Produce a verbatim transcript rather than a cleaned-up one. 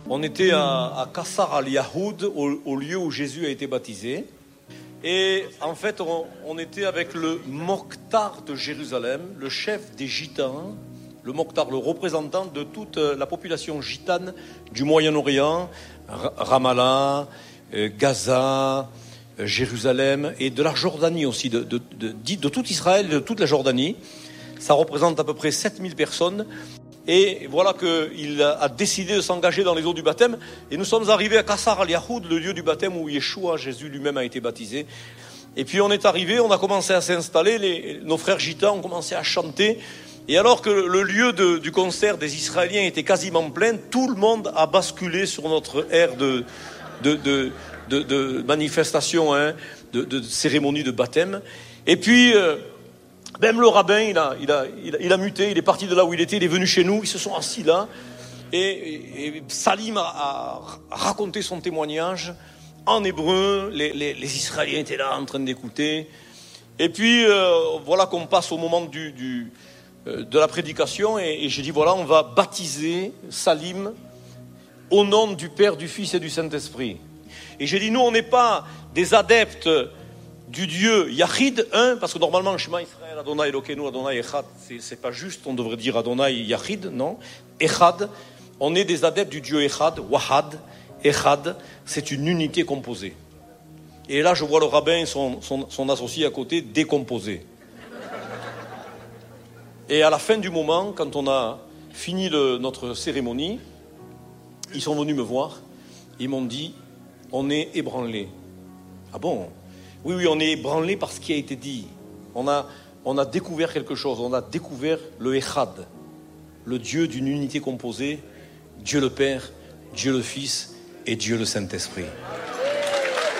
On était à, à Qasr al-Yahoud, au, au lieu où Jésus a été baptisé. Et en fait, on, on était avec le Mokhtar de Jérusalem, le chef des gitans, le Mokhtar, le représentant de toute la population gitane du Moyen-Orient, Ramallah, Gaza, Jérusalem et de la Jordanie aussi, de, de, de, de, de tout Israël, de toute la Jordanie. Ça représente à peu près sept mille personnes. Et voilà qu'il a décidé de s'engager dans les eaux du baptême. Et nous sommes arrivés à Qasr al-Yahoud, le lieu du baptême où Yeshua, Jésus lui-même, a été baptisé. Et puis on est arrivé, on a commencé à s'installer, les, nos frères gitans ont commencé à chanter. Et alors que le lieu de, du concert des Israéliens était quasiment plein, tout le monde a basculé sur notre aire de, de, de, de, de manifestation, hein, de, de cérémonie de baptême. Et puis... Euh, Même le rabbin, il a, il, a, il, a, il a muté, il est parti de là où il était, il est venu chez nous, ils se sont assis là. Et, et, et Salim a, a raconté son témoignage en hébreu, les, les, les Israéliens étaient là en train d'écouter. Et puis, euh, voilà qu'on passe au moment du, du, euh, de la prédication, et, et j'ai dit, voilà, on va baptiser Salim au nom du Père, du Fils et du Saint-Esprit. Et j'ai dit, nous, on n'est pas des adeptes du Dieu Yachid, un, parce que normalement, Shema Israël, Adonai Elokeinu, Adonai Echad, c'est, c'est pas juste, on devrait dire Adonai Yachid, non. Echad, on est des adeptes du Dieu Echad, Wahad, Echad, c'est une unité composée. Et là, je vois le rabbin et son, son, son associé à côté décomposés. Et à la fin du moment, quand on a fini le, notre cérémonie, ils sont venus me voir, ils m'ont dit, on est ébranlés. Ah bon ? Oui, oui, on est ébranlé par ce qui a été dit. On a, on a découvert quelque chose. On a découvert le Echad, le Dieu d'une unité composée, Dieu le Père, Dieu le Fils et Dieu le Saint-Esprit.